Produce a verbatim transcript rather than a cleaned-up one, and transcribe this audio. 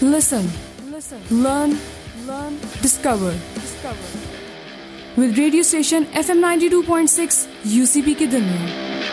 Listen, listen, learn, learn, discover. Discover. With radio station F M ninety-two point six U C B की दुनिया.